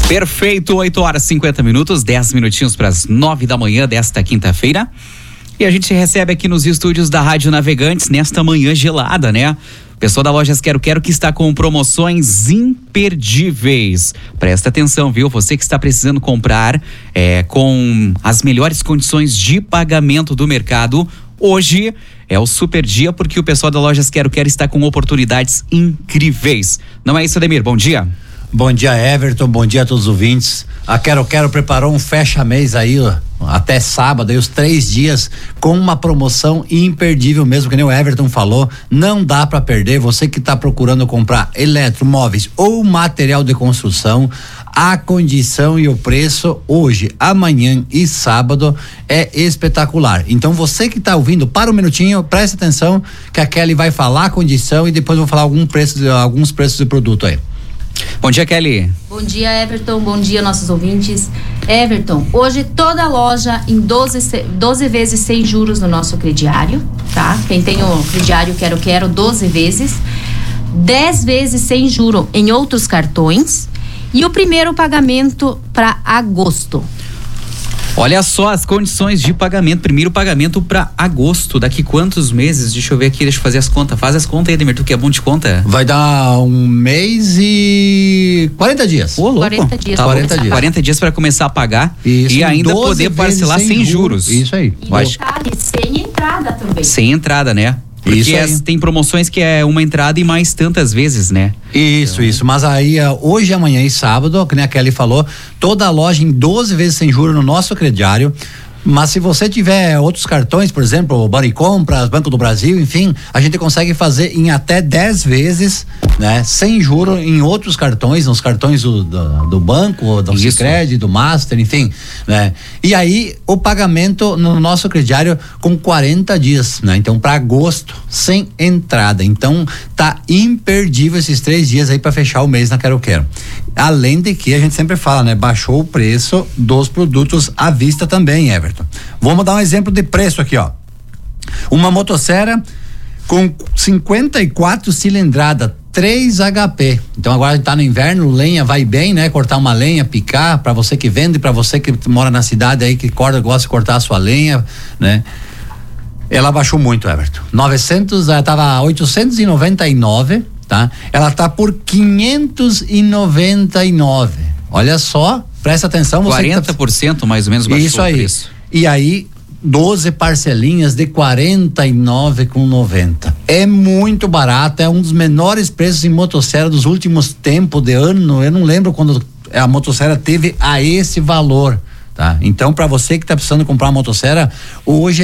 Perfeito, 8h50, 10 minutinhos para as 9 da manhã desta quinta-feira. E a gente recebe aqui nos estúdios da Rádio Navegantes nesta manhã gelada, né? O pessoal da Lojas Quero Quero que está com promoções imperdíveis. Presta atenção, viu? Você que está precisando comprar com as melhores condições de pagamento do mercado. Hoje é o super dia porque o pessoal da Lojas Quero Quero está com oportunidades incríveis. Não é isso, Ademir? Bom dia. Bom dia, Everton, bom dia a todos os ouvintes. A Quero Quero preparou um fecha-mês aí, ó, até sábado, aí os 3 dias, com uma promoção imperdível mesmo, que nem o Everton falou, não dá para perder. Você que está procurando comprar eletromóveis ou material de construção, a condição e o preço hoje, amanhã e sábado é espetacular. Então você que está ouvindo, para um minutinho, preste atenção que a Kelly vai falar a condição e depois eu vou falar alguns preços de produto aí. Bom dia, Kelly. Bom dia, Everton. Bom dia, nossos ouvintes. Everton, hoje toda a loja em 12 vezes sem juros no nosso crediário, tá? Quem tem o crediário Quero 12 vezes, 10 vezes sem juro em outros cartões e o primeiro pagamento para agosto. Olha só as condições de pagamento. Primeiro pagamento para agosto. Daqui quantos meses? Deixa eu ver aqui, deixa eu fazer as contas. Faz as contas aí, Ademir, tu que é bom de conta. Vai dar 1 mês e 40 dias. Ô, louco. 40 dias. Tá, 40 dias para começar a pagar. Isso, e ainda poder parcelar sem juros. Isso aí. E detalhe, sem entrada também. Sem entrada, né? Porque tem promoções que é uma entrada e mais tantas vezes, né? Isso. Mas aí, hoje, amanhã e sábado, que nem a Kelly falou, toda a loja em 12 vezes sem juros no nosso crediário. Mas se você tiver outros cartões, por exemplo, o Banicompras, Banco do Brasil, enfim, a gente consegue fazer em até 10 vezes, né? Sem juro em outros cartões, nos cartões do banco, do Sicredi, do Master, enfim, né? E aí, o pagamento no nosso crediário com 40 dias, né? Então, para agosto, sem entrada. Então, tá imperdível esses 3 dias aí para fechar o mês na Quero Quero. Além de que a gente sempre fala, né? Baixou o preço dos produtos à vista também, Everton. Vamos dar um exemplo de preço aqui, ó. Uma motosserra com 54 cilindrada, 3 HP. Então agora a gente tá no inverno, lenha vai bem, né? Cortar uma lenha, picar, para você que vende, para você que mora na cidade aí, que gosta de cortar a sua lenha, né? Ela baixou muito, Everton. Ela tava 899, tá? Ela tá por 599. Olha só, presta atenção. 40% mais ou menos baixou isso aí. o preço. E aí, 12 parcelinhas de 49,90. É muito barato, é um dos menores preços em motosserra dos últimos tempos de ano. Eu não lembro quando a motosserra teve a esse valor, tá? Então, para você que tá precisando comprar uma motosserra, hoje